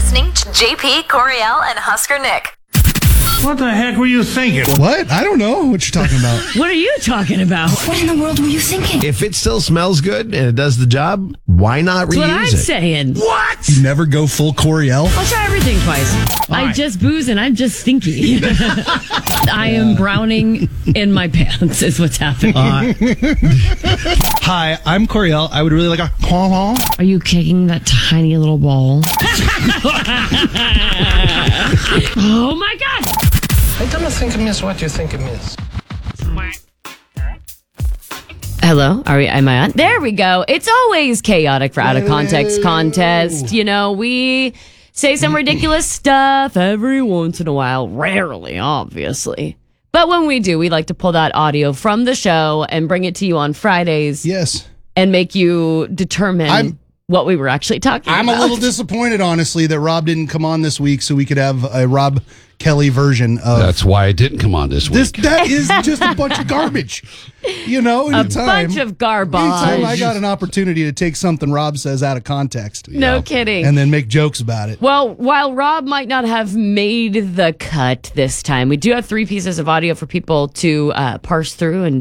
listening to JP, Coriel, and Husker Nick. What the heck were you thinking? What? I don't know what you're talking about. What are you talking about? What in the world were you thinking? If it still smells good and it does the job, why not reuse That's what I'm it? saying. What? You never go full Coriel? I'll try everything twice. I just booze and I'm just stinky. I am browning in my pants is what's happening. Hi, I'm Coriel. I would really like a Are you kicking that tiny little ball? Oh my God! I don't think it means what you think it means. Hello, am I on? There we go. It's always chaotic for Out of Context Contest. You know, we say some ridiculous stuff every once in a while. Rarely, obviously. But when we do, we like to pull that audio from the show and bring it to you on Fridays. Yes. And make you determine what we were actually talking about. I'm a little disappointed, honestly, that Rob didn't come on this week so we could have a Rob Kelly version of... That's why I didn't come on this week. That is just a bunch of garbage. You know, bunch of garbage. Anytime I got an opportunity to take something Rob says out of context. No kidding. And then make jokes about it. Well, while Rob might not have made the cut this time, we do have 3 pieces of audio for people to parse through and